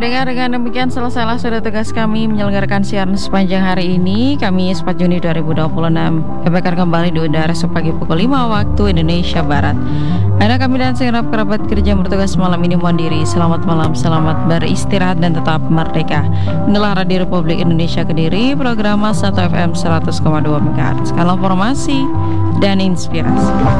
pendengar, dengan demikian selesailah sudah tugas kami menyelenggarakan siaran sepanjang hari ini, Kamis 4 Juni 2026. Kami akan kembali di udara sepagi pukul 5 waktu Indonesia Barat. Ada kami dan segenap kerabat kerja yang bertugas malam ini mohon diri. Selamat malam, selamat beristirahat dan tetap merdeka. Inilah Radio Republik Indonesia Kediri, program 1 FM 100,2 MHz. Skala informasi dan inspirasi.